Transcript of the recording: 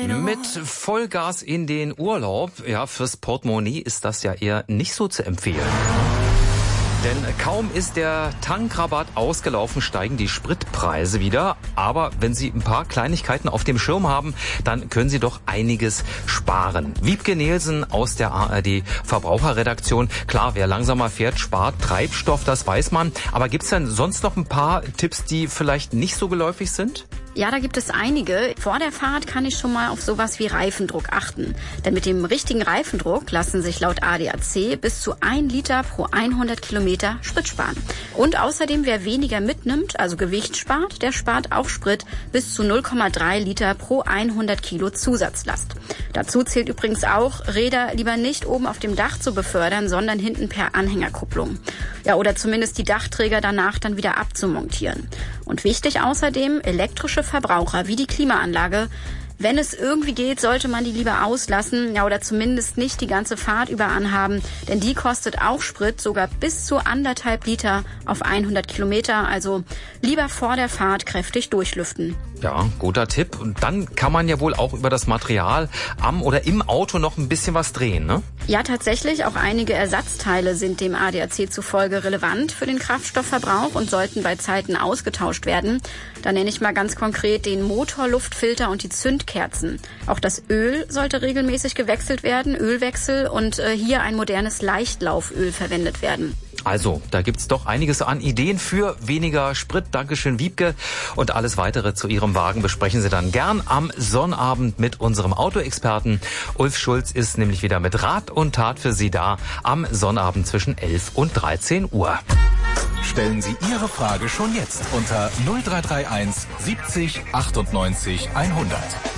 Mit Vollgas in den Urlaub, ja, fürs Portemonnaie ist das ja eher nicht so zu empfehlen. Denn kaum ist der Tankrabatt ausgelaufen, steigen die Spritpreise wieder. Aber wenn Sie ein paar Kleinigkeiten auf dem Schirm haben, dann können Sie doch einiges sparen. Wiebke Nielsen aus der ARD Verbraucherredaktion. Klar, wer langsamer fährt, spart Treibstoff, das weiß man. Aber gibt's denn sonst noch ein paar Tipps, die vielleicht nicht so geläufig sind? Ja, da gibt es einige. Vor der Fahrt kann ich schon mal auf sowas wie Reifendruck achten. Denn mit dem richtigen Reifendruck lassen sich laut ADAC bis zu 1 Liter pro 100 Kilometer Sprit sparen. Und außerdem, wer weniger mitnimmt, also Gewicht spart, der spart auch Sprit bis zu 0,3 Liter pro 100 Kilo Zusatzlast. Dazu zählt übrigens auch, Räder lieber nicht oben auf dem Dach zu befördern, sondern hinten per Anhängerkupplung. Ja, oder zumindest die Dachträger danach dann wieder abzumontieren. Und wichtig außerdem, elektrische Verbraucher wie die Klimaanlage. Wenn es irgendwie geht, sollte man die lieber auslassen, ja, oder zumindest nicht die ganze Fahrt über anhaben, denn die kostet auch Sprit, sogar bis zu 1,5 Liter auf 100 Kilometer, also lieber vor der Fahrt kräftig durchlüften. Ja, guter Tipp. Und dann kann man ja wohl auch über das Material am oder im Auto noch ein bisschen was drehen, ne? Ja, tatsächlich. Auch einige Ersatzteile sind dem ADAC zufolge relevant für den Kraftstoffverbrauch und sollten bei Zeiten ausgetauscht werden. Da nenne ich mal ganz konkret den Motorluftfilter und die Zündkerzen. Auch das Öl sollte regelmäßig gewechselt werden, Ölwechsel, und hier ein modernes Leichtlauföl verwendet werden. Also, da gibt's doch einiges an Ideen für weniger Sprit. Dankeschön, Wiebke. Und alles Weitere zu Ihrem Wagen besprechen Sie dann gern am Sonnabend mit unserem Autoexperten. Ulf Schulz ist nämlich wieder mit Rat und Tat für Sie da am Sonnabend zwischen 11 und 13 Uhr. Stellen Sie Ihre Frage schon jetzt unter 0331 70 98 100.